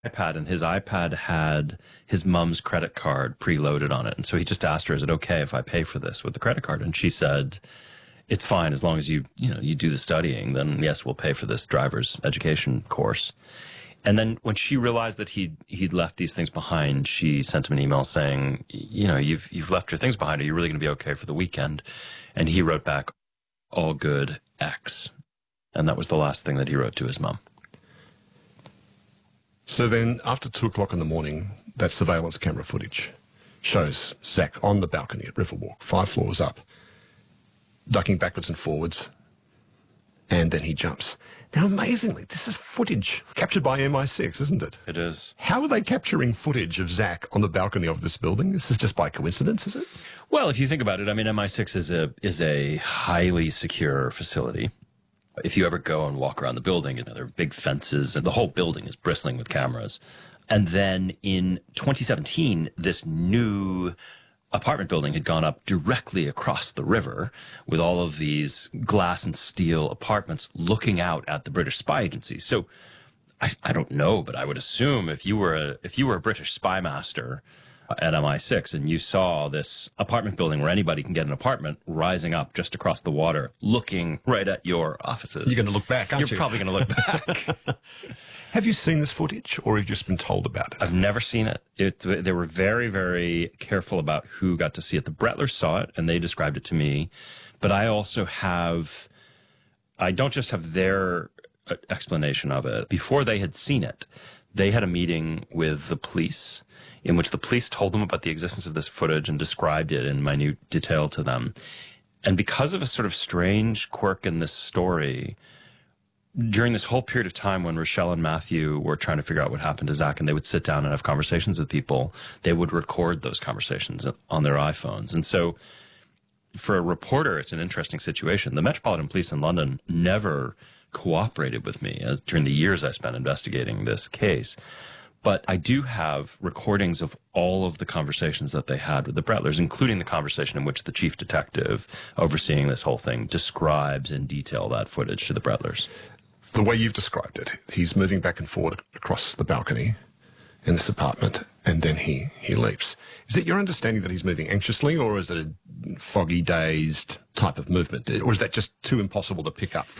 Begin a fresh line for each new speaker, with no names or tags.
iPad, and his iPad had his mom's credit card preloaded on it. And so he just asked her, is it okay if I pay for this with the credit card? And she said, it's fine as long as you do the studying, then yes, we'll pay for this driver's education course. And then when she realized that he'd left these things behind, she sent him an email saying, you've left your things behind. Are you really going to be okay for the weekend? And he wrote back, all good, X. And that was the last thing that he wrote to his mom.
So then after 2 o'clock in the morning, that surveillance camera footage shows Zach on the balcony at Riverwalk, 5 floors up, ducking backwards and forwards, and then he jumps. Now, amazingly, this is footage captured by MI6, isn't it?
It is.
How are they capturing footage of Zach on the balcony of this building? This is just by coincidence, is it?
Well, if you think about it, I mean, MI6 is a highly secure facility. If you ever go and walk around the building, there are big fences, and the whole building is bristling with cameras. And then in 2017, this new apartment building had gone up directly across the river with all of these glass and steel apartments looking out at the British spy agency. So I don't know, but I would assume if you were a British spy master at MI6 and you saw this apartment building where anybody can get an apartment rising up just across the water, looking right at your offices.
You're going to look back, aren't you?
You're probably going to look back.
Have you seen this footage, or have you just been told about it?
I've never seen it. They were very, very careful about who got to see it. The Bretlers saw it, and they described it to me. But I don't just have their explanation of it. Before they had seen it, they had a meeting with the police in which the police told them about the existence of this footage and described it in minute detail to them. And because of a sort of strange quirk in this story, during this whole period of time when Rochelle and Matthew were trying to figure out what happened to Zach, and they would sit down and have conversations with people, they would record those conversations on their iPhones. And so for a reporter, it's an interesting situation. The Metropolitan Police in London never cooperated with me during the years I spent investigating this case. But I do have recordings of all of the conversations that they had with the Bretlers, including the conversation in which the chief detective overseeing this whole thing describes in detail that footage to the Bretlers.
The way you've described it, he's moving back and forward across the balcony in this apartment, and then he leaps. Is it your understanding that he's moving anxiously, or is it a foggy, dazed type of movement? Or is that just too impossible to pick up